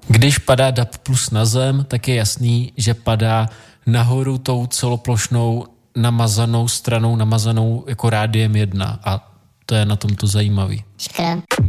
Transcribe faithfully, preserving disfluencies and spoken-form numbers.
Když padá D A B plus na zem, tak je jasný, že padá nahoru tou celoplošnou namazanou stranou, namazanou jako rádiem jedna a to je na tom to zajímavý. Škoda.